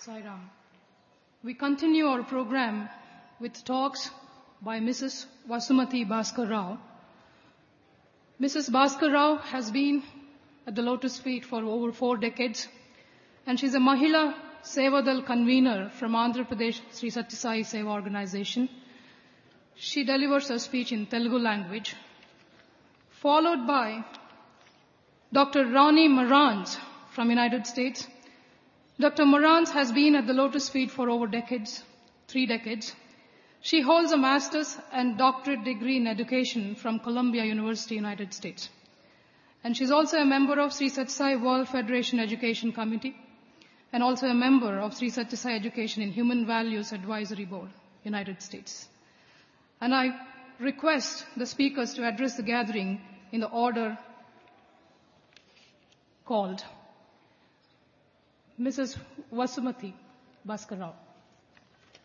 Sai Ram. We continue our program with talks by Mrs. Vasumati Bhaskar Rao. Mrs. Bhaskar Rao has been at the Lotus Feet for over 4 decades, and she's a Mahila Sevadal convener from Andhra Pradesh Sri Satya Sai Seva Organization. She delivers her speech in Telugu language, followed by Dr. Ronnie Marantz from United States. Dr. Marantz has been at the Lotus Feet for over 3 decades. She holds a master's and doctorate degree in education from Columbia University, United States. And she's also a member of Sri Satya Sai World Federation Education Committee and also a member of Sri Satya Sai Education in Human Values Advisory Board, United States. And I request the speakers to address the gathering in the order called. Mrs. Vasumati Bhaskar Rao.